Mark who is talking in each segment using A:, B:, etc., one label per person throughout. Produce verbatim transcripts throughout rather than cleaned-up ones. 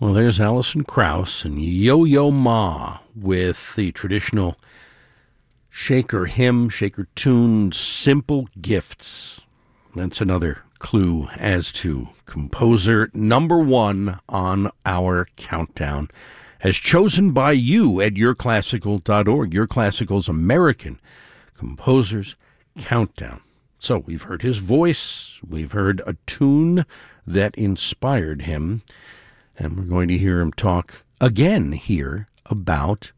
A: Well, there's Alison Krauss and Yo-Yo Ma with the traditional shaker hymn, shaker tune, Simple Gifts. That's another clue as to composer number one on our countdown, as chosen by you at your classical dot org, Your Classical's American Composers Countdown. So we've heard his voice, we've heard a tune that inspired him, and we're going to hear him talk again here about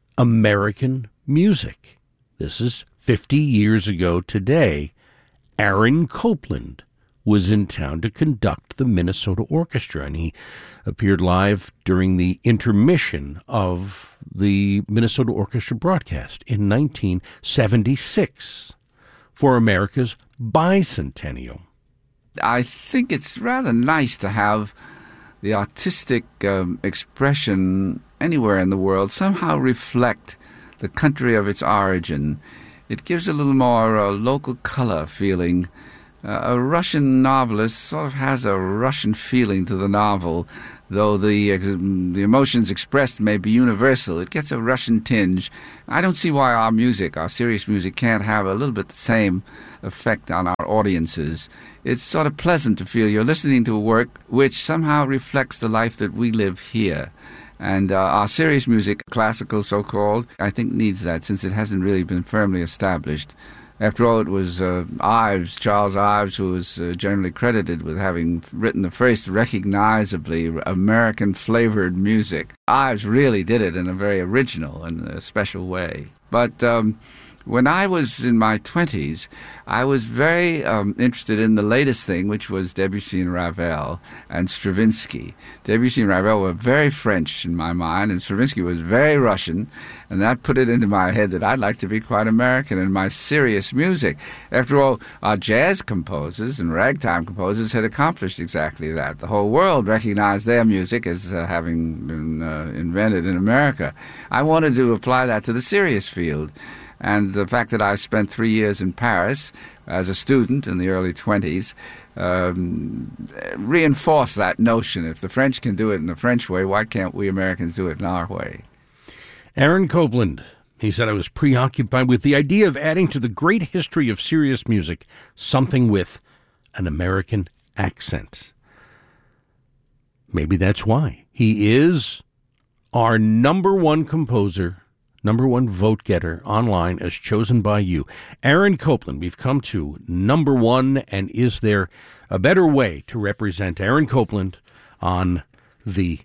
A: American music. This is fifty years ago today. Aaron Copland was in town to conduct the Minnesota Orchestra, and he appeared live during the intermission of the Minnesota Orchestra broadcast in nineteen seventy-six for America's bicentennial.
B: I think it's rather nice to have the artistic um, expression anywhere in the world somehow reflect the country of its origin. It gives a little more uh, local color feeling. Uh, a Russian novelist sort of has a Russian feeling to the novel, though the uh, the emotions expressed may be universal. It gets a Russian tinge. I don't see why our music, our serious music, can't have a little bit the same effect on our audiences. It's sort of pleasant to feel you're listening to a work which somehow reflects the life that we live here. And uh, our serious music, classical so-called, I think needs that, since it hasn't really been firmly established. After all, it was uh, Ives, Charles Ives, who was uh, generally credited with having written the first recognizably American-flavored music. Ives really did it in a very original and a special way. But um, when I was in my twenties, I was very um, interested in the latest thing, which was Debussy and Ravel and Stravinsky. Debussy and Ravel were very French in my mind, and Stravinsky was very Russian, and that put it into my head that I'd like to be quite American in my serious music. After all, our jazz composers and ragtime composers had accomplished exactly that. The whole world recognized their music as uh, having been uh, invented in America. I wanted to apply that to the serious field. And the fact that I spent three years in Paris as a student in the early twenties um, reinforced that notion. If the French can do it in the French way, why can't we Americans do it in our way?
A: Aaron Copland, he said, I was preoccupied with the idea of adding to the great history of serious music something with an American accent. Maybe that's why he is our number one composer, number one vote getter online as chosen by you. Aaron Copland, we've come to number one, and is there a better way to represent Aaron Copland on the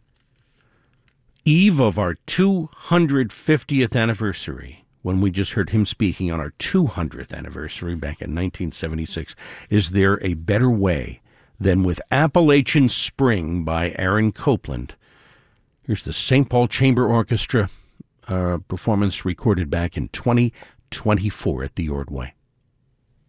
A: eve of our two hundred fiftieth anniversary, when we just heard him speaking on our two hundredth anniversary back in nineteen seventy-six? Is there a better way than with Appalachian Spring by Aaron Copland? Here's the Saint Paul Chamber Orchestra, a performance recorded back in twenty twenty-four at the Ordway.